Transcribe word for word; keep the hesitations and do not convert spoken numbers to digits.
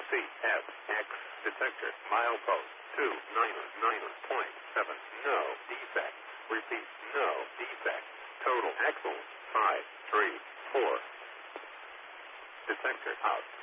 C F X detector milepost two nine nine point seven. No defect. Repeat, no defect. Total axles five three four. Detector out.